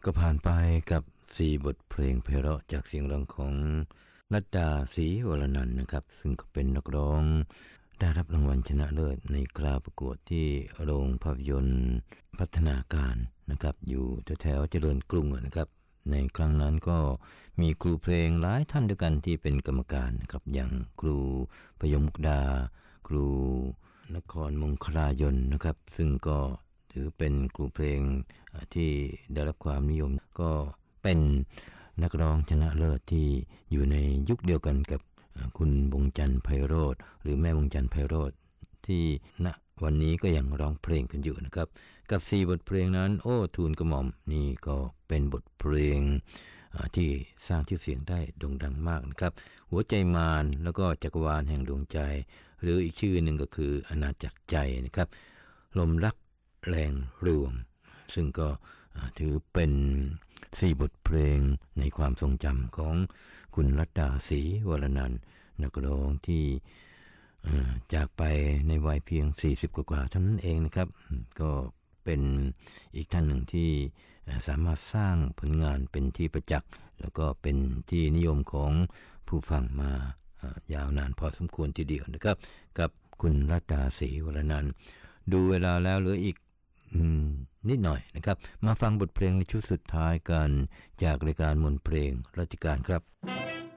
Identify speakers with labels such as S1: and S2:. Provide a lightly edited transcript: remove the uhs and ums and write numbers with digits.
S1: ก็ผ่านไปกับ4บทเพลงไพเราะจากเสียงร้องของรัตดาศรีวรนันท์นะครับซึ่งก็เป็นนักร้องได้รับรางวัลชนะเลิศในคราวประกวดที่โรงภาพยนตร์พัฒนาการนะครับอยู่แถวเจริญกรุงนะครับในครั้งนั้นก็มีครูเพลงหลายท่านด้วยกันที่เป็นกรรมการนะครับอย่างครูพยมมุกดาครูนครมงคลายนนะครับซึ่งก็ถือเป็นครูเพลงที่ได้รับความนิยมก็เป็นนักร้องชนะเลิศที่อยู่ในยุคเดียวกันกับคุณวงจันทร์ไพโรจน์หรือแม่วงจันทร์ไพโรจน์ที่ณวันนี้ก็ยังร้องเพลงกันอยู่นะครับกับ4บทเพลงนั้นโอ้ทูลกระหม่อมนี่ก็เป็นบทเพลงที่สร้างชื่อเสียงได้โด่งดังมากนะครับหัวใจมารแล้วก็จักรวาลแห่งดวงใจหรืออีกชื่อหนึ่งก็คืออาณาจักรใจนะครับลมรักแรงรวมซึ่งก็ถือเป็น4บทเพลงในความทรงจำของคุณรัตดาศรีวรนันท์นักร้องที่จากไปในวัยเพียง40กว่าเท่านั้นเองนะครับก็เป็นอีกท่านหนึ่งที่สามารถสร้างผลงานเป็นที่ประจักษ์แล้วก็เป็นที่นิยมของผู้ฟังมายาวนานพอสมควรทีเดียวนะครับกับคุณรัตดาศรีวรนันท์ดูเวลาแล้วเหลืออีกนิดหน่อยนะครับมาฟังบทเพลงในชุดสุดท้ายกันจากรายการมนต์เพลงราชการครับ